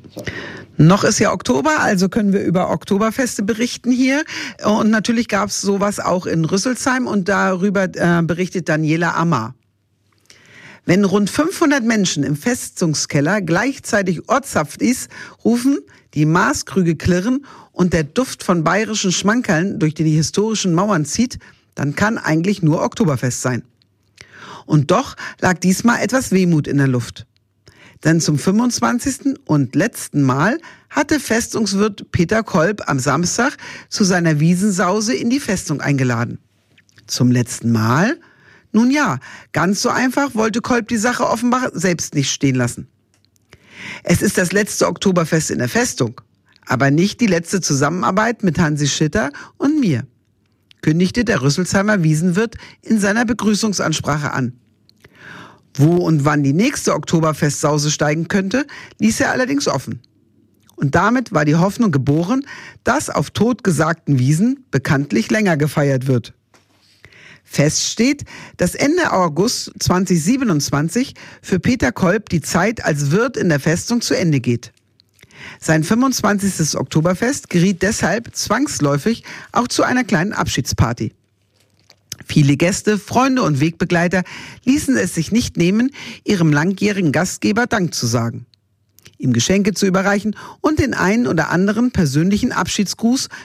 Noch ist ja Oktober, also können wir über Oktoberfeste berichten hier. Und natürlich gab es sowas auch in Rüsselsheim und darüber berichtet Daniela Ammer. Wenn rund 500 Menschen im Festungskeller gleichzeitig ortshaft ist, rufen, die Maßkrüge klirren und der Duft von bayerischen Schmankerln durch die historischen Mauern zieht, dann kann eigentlich nur Oktoberfest sein. Und doch lag diesmal etwas Wehmut in der Luft. Denn zum 25. und letzten Mal hatte Festungswirt Peter Kolb am Samstag zu seiner Wiesensause in die Festung eingeladen. Zum letzten Mal? Nun ja, ganz so einfach wollte Kolb die Sache offenbar selbst nicht stehen lassen. Es ist das letzte Oktoberfest in der Festung, aber nicht die letzte Zusammenarbeit mit Hansi Schitter und mir, kündigte der Rüsselsheimer Wiesenwirt in seiner Begrüßungsansprache an. Wo und wann die nächste Oktoberfestsause steigen könnte, ließ er allerdings offen. Und damit war die Hoffnung geboren, dass auf totgesagten Wiesen bekanntlich länger gefeiert wird. Fest steht, dass Ende August 2027 für Peter Kolb die Zeit als Wirt in der Festung zu Ende geht. Sein 25. Oktoberfest geriet deshalb zwangsläufig auch zu einer kleinen Abschiedsparty. Viele Gäste, Freunde und Wegbegleiter ließen es sich nicht nehmen, ihrem langjährigen Gastgeber Dank zu sagen, ihm Geschenke zu überreichen und den einen oder anderen persönlichen Abschiedsgruß